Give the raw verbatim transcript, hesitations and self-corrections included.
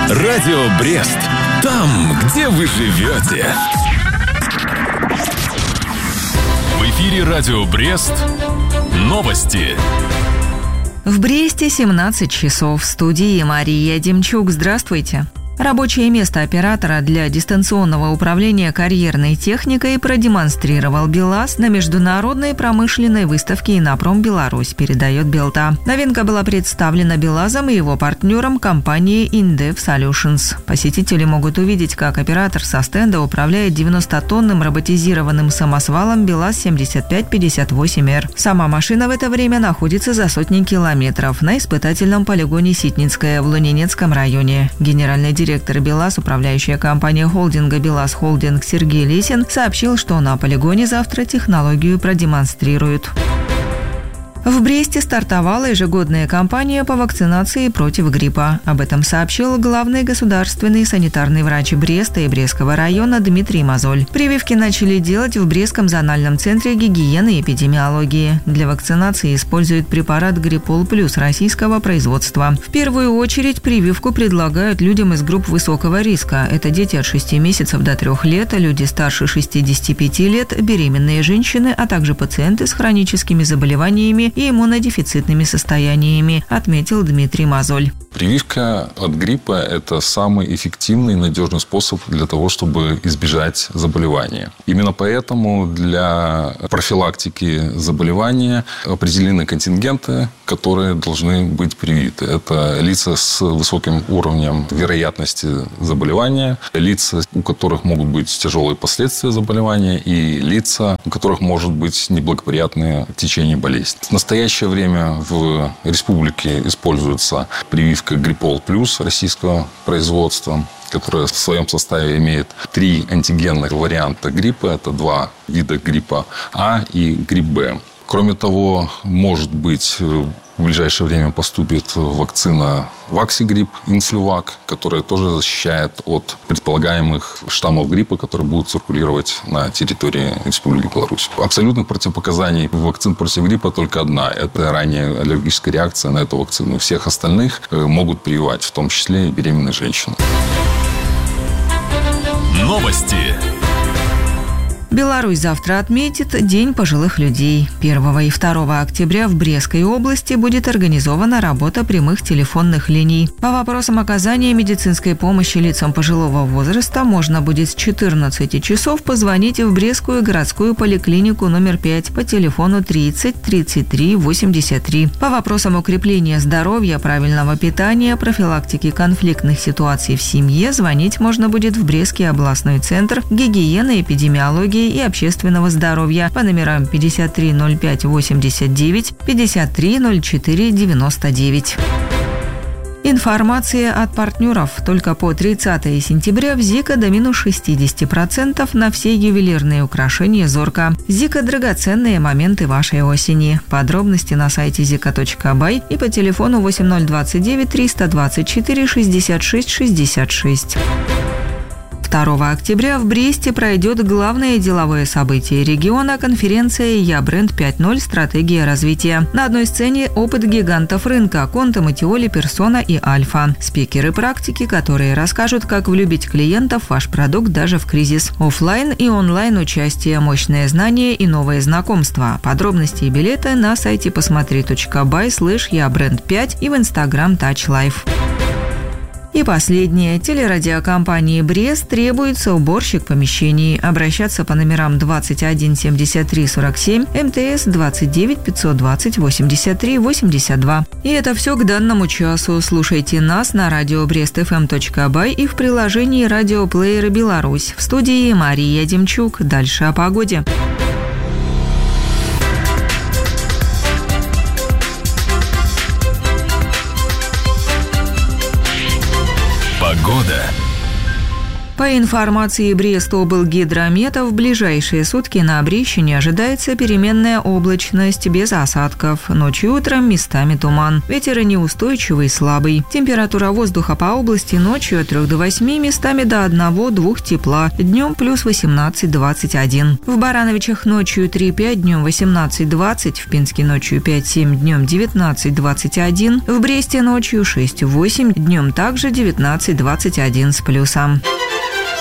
Радио Брест. Там, где вы живете. В эфире Радио Брест. Новости. В Бресте семнадцать часов. В студии Мария Демчук. Здравствуйте. Рабочее место оператора для дистанционного управления карьерной техникой продемонстрировал БелАЗ на международной промышленной выставке «Инопром Беларусь», передает Белта. Новинка была представлена БелАЗом и его партнером компанией Indev Solutions. Посетители могут увидеть, как оператор со стенда управляет девяностотонным роботизированным самосвалом БелАЗ семьдесят пять пятьдесят восемь эр. Сама машина в это время находится за сотни километров на испытательном полигоне Ситницкое в Лунинецком районе. Генеральный директор Директор БелАЗ, управляющая компания холдинга БелАЗ Холдинг Сергей Лесин, сообщил, что на полигоне завтра технологию продемонстрируют. В Бресте стартовала ежегодная кампания по вакцинации против гриппа. Об этом сообщил главный государственный санитарный врач Бреста и Брестского района Дмитрий Мозоль. Прививки начали делать в Брестском зональном центре гигиены и эпидемиологии. Для вакцинации используют препарат Гриппол Плюс российского производства. В первую очередь прививку предлагают людям из групп высокого риска. Это дети от шести месяцев до трёх лет, люди старше шестидесяти пяти лет, беременные женщины, а также пациенты с хроническими заболеваниями и иммунодефицитными состояниями, отметил Дмитрий Мозоль. Прививка от гриппа – это самый эффективный и надежный способ для того, чтобы избежать заболевания. Именно поэтому для профилактики заболевания определены контингенты, которые должны быть привиты. Это лица с высоким уровнем вероятности заболевания, лица, у которых могут быть тяжелые последствия заболевания, и лица, у которых может быть неблагоприятное течение болезни. В настоящее время в республике используется прививка Гриппол Плюс российского производства, которая в своем составе имеет три антигенных варианта гриппа. Это два вида гриппа А и грипп Б. Кроме того, может быть, в ближайшее время поступит вакцина Ваксигрипп, Инфлювак, которая тоже защищает от предполагаемых штаммов гриппа, которые будут циркулировать на территории Республики Беларусь. Абсолютных противопоказаний вакцин против гриппа только одна. Это ранняя аллергическая реакция на эту вакцину. Всех остальных могут прививать, в том числе и беременные женщины. Новости. Беларусь завтра отметит День пожилых людей. первого и второго октября в Брестской области будет организована работа прямых телефонных линий. По вопросам оказания медицинской помощи лицам пожилого возраста можно будет с четырнадцати часов позвонить в Брестскую городскую поликлинику номер пять по телефону тридцать тридцать три восемьдесят три. По вопросам укрепления здоровья, правильного питания, профилактики конфликтных ситуаций в семье звонить можно будет в Брестский областной центр гигиены, эпидемиологии и общественного здоровья по номерам пятьдесят три ноль пять восемьдесят девять, пятьдесят три ноль четыре девяносто девять. Информация от партнеров. Только по тридцатого сентября в Зика до минус шестьдесят процентов на все ювелирные украшения Зорка. Зика – драгоценные моменты вашей осени. Подробности на сайте зика точка бай и по телефону восемь ноль двадцать девять триста двадцать четыре шестьдесят шесть шестьдесят шесть. второго октября в Бресте пройдет главное деловое событие региона – конференция «Я бренд пять ноль. Стратегия развития». На одной сцене опыт гигантов рынка – Конта, Матиоли, Персона и Альфа. Спикеры практики, которые расскажут, как влюбить клиентов в ваш продукт даже в кризис. Оффлайн и онлайн участие, мощное знание и новые знакомства. Подробности и билеты на сайте посмотри точка бай слэш я бренд пять и в инстаграм Touch Life. И последнее. Телерадиокомпании «Брест» требуется уборщик помещений. Обращаться по номерам двадцать один семьдесят три сорок семь, МТС двадцать девять пятьсот двадцать восемьдесят три восемьдесят два. И это все к данному часу. Слушайте нас на радио брест эф эм точка бай и в приложении радиоплеера «Беларусь». В студии Мария Демчук. Дальше о погоде. Погода. По информации Брестоблгидромета, в ближайшие сутки на Брещине ожидается переменная облачность без осадков. Ночью и утром местами туман. Ветер неустойчивый, слабый. Температура воздуха по области ночью от трех до восьми, местами до одного-двух тепла. Днем плюс восемнадцать двадцать один. В Барановичах ночью три-пять, днем восемнадцать двадцать. В Пинске ночью пять-семь, днем девятнадцать двадцать один. В Бресте ночью шесть-восемь, днем также девятнадцать двадцать один с плюсом.